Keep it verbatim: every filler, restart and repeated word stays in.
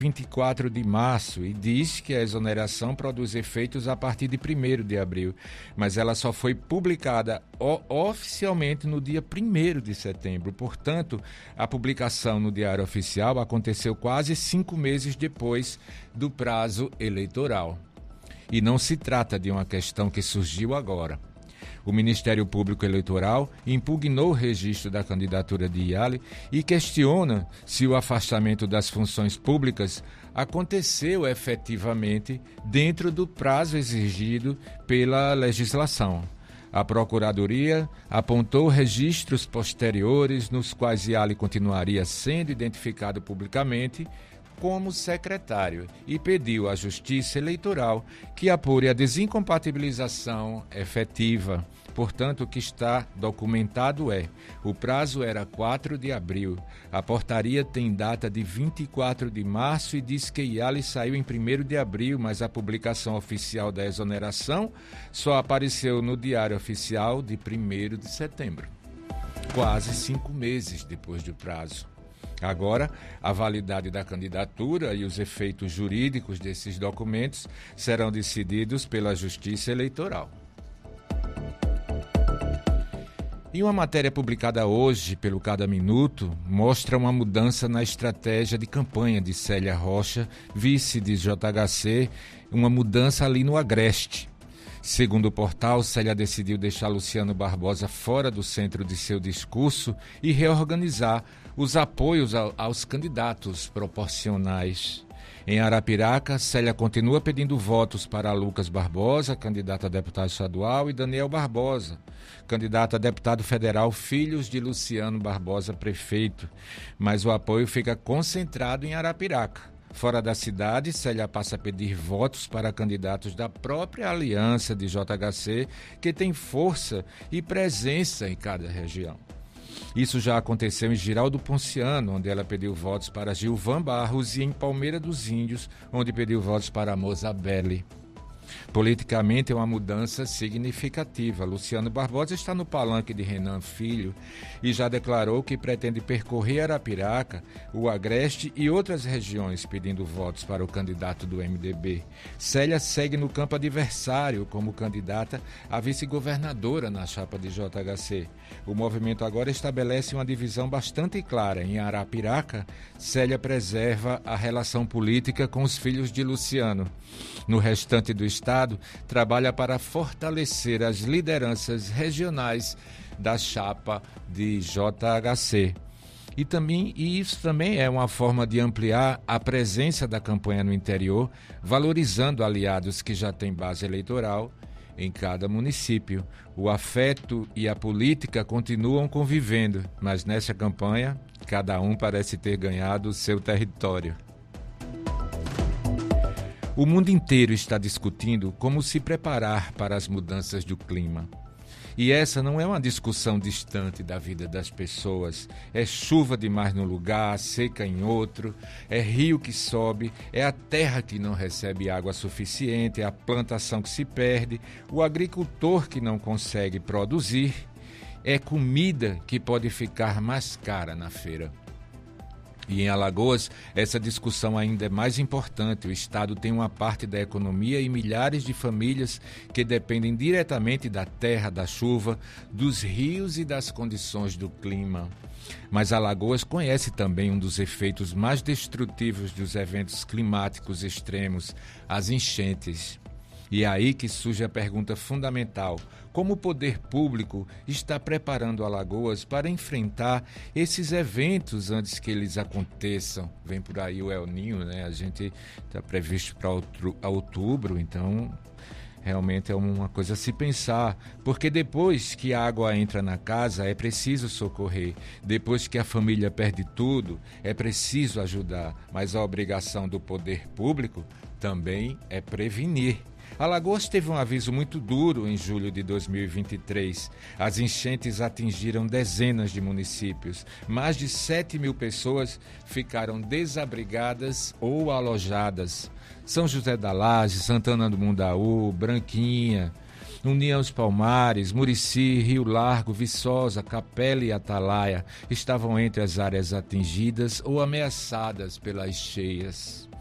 vinte e quatro de março e diz que a exoneração produz efeitos a partir de primeiro de abril, mas ela só foi publicada o- oficialmente no dia primeiro de setembro. Portanto, a publicação no Diário Oficial aconteceu quase cinco meses depois do prazo eleitoral. E não se trata de uma questão que surgiu agora. O Ministério Público Eleitoral impugnou o registro da candidatura de Yali e questiona se o afastamento das funções públicas aconteceu efetivamente dentro do prazo exigido pela legislação. A Procuradoria apontou registros posteriores nos quais Yali continuaria sendo identificado publicamente como secretário e pediu à Justiça Eleitoral que apure a desincompatibilização efetiva. Portanto, o que está documentado é: o prazo era quatro de abril, a portaria tem data de vinte e quatro de março e diz que Yali saiu em primeiro de abril, mas a publicação oficial da exoneração só apareceu no Diário Oficial de primeiro de setembro, quase cinco meses depois do prazo. Agora, a validade da candidatura e os efeitos jurídicos desses documentos serão decididos pela Justiça Eleitoral. E uma matéria publicada hoje pelo Cada Minuto mostra uma mudança na estratégia de campanha de Célia Rocha, vice de J H C, uma mudança ali no Agreste. Segundo o portal, Célia decidiu deixar Luciano Barbosa fora do centro de seu discurso e reorganizar os apoios aos candidatos proporcionais. Em Arapiraca, Célia continua pedindo votos para Lucas Barbosa, candidato a deputado estadual, e Daniel Barbosa, candidato a deputado federal, filhos de Luciano Barbosa, prefeito. Mas o apoio fica concentrado em Arapiraca. Fora da cidade, Célia passa a pedir votos para candidatos da própria aliança de J H C, que tem força e presença em cada região. Isso já aconteceu em Giraldo Ponciano, onde ela pediu votos para Gilvan Barros, e em Palmeira dos Índios, onde pediu votos para Mozabelli. Politicamente é uma mudança significativa. Luciano Barbosa está no palanque de Renan Filho e já declarou que pretende percorrer Arapiraca, o Agreste e outras regiões pedindo votos para o candidato do M D B. Célia segue no campo adversário como candidata a vice-governadora na chapa de J H C. O movimento agora estabelece uma divisão bastante clara. Em Arapiraca, Célia preserva a relação política com os filhos de Luciano. No restante do estado, trabalha para fortalecer as lideranças regionais da chapa de J H C. E, também, e isso também é uma forma de ampliar a presença da campanha no interior, valorizando aliados que já têm base eleitoral em cada município. O afeto e a política continuam convivendo, mas nessa campanha, cada um parece ter ganhado o seu território. O mundo inteiro está discutindo como se preparar para as mudanças do clima. E essa não é uma discussão distante da vida das pessoas. É chuva demais num lugar, seca em outro, é rio que sobe, é a terra que não recebe água suficiente, é a plantação que se perde, o agricultor que não consegue produzir, é comida que pode ficar mais cara na feira. E em Alagoas, essa discussão ainda é mais importante. O Estado tem uma parte da economia e milhares de famílias que dependem diretamente da terra, da chuva, dos rios e das condições do clima. Mas Alagoas conhece também um dos efeitos mais destrutivos dos eventos climáticos extremos, as enchentes. E é aí que surge a pergunta fundamental: como o poder público está preparando Alagoas para enfrentar esses eventos antes que eles aconteçam? Vem por aí o El Niño, né? A gente está previsto para outubro, então realmente é uma coisa a se pensar, porque depois que a água entra na casa é preciso socorrer, depois que a família perde tudo é preciso ajudar, mas a obrigação do poder público também é prevenir. Alagoas teve um aviso muito duro em julho de dois mil e vinte e três. As enchentes atingiram dezenas de municípios. Mais de sete mil pessoas ficaram desabrigadas ou alojadas. São José da Laje, Santana do Mundaú, Branquinha, União dos Palmares, Murici, Rio Largo, Viçosa, Capela e Atalaia estavam entre as áreas atingidas ou ameaçadas pelas cheias.